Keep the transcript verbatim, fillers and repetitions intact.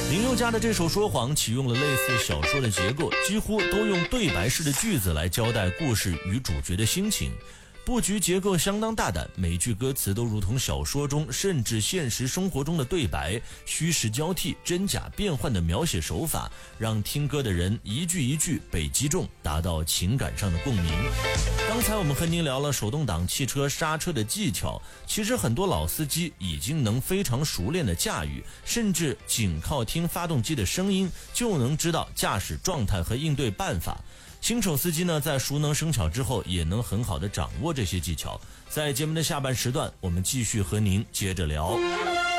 林宥嘉的这首说谎启用了类似小说的结构，几乎都用对白式的句子来交代故事与主角的心情，布局结构相当大胆，每句歌词都如同小说中甚至现实生活中的对白，虚实交替、真假变换的描写手法，让听歌的人一句一句被击中，达到情感上的共鸣。刚才我们和您聊了手动挡汽车刹车的技巧，其实很多老司机已经能非常熟练的驾驭，甚至仅靠听发动机的声音就能知道驾驶状态和应对办法。新手司机呢，在熟能生巧之后，也能很好的掌握这些技巧。在节目的下半时段，我们继续和您接着聊。